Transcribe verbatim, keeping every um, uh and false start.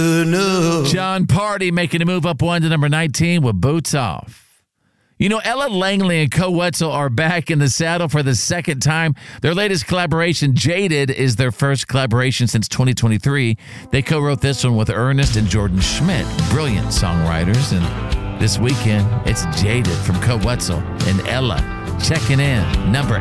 John Party making a move up one to number nineteen with Boots Off. You know, Ella Langley and Co Wetzel are back in the saddle for the second time. Their latest collaboration, Jaded, is their first collaboration since twenty twenty-three. They co-wrote this one with Ernest and Jordan Schmidt, brilliant songwriters. And this weekend, it's Jaded from Co Wetzel and Ella checking in, number